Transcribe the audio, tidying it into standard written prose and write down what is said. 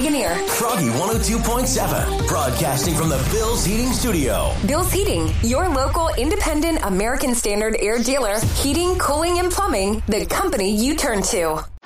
Kinnear. Froggy 102.7, broadcasting from the Bill's Heating Studio. Bill's Heating, your local independent American Standard air dealer. Heating, cooling, and plumbing, the company you turn to.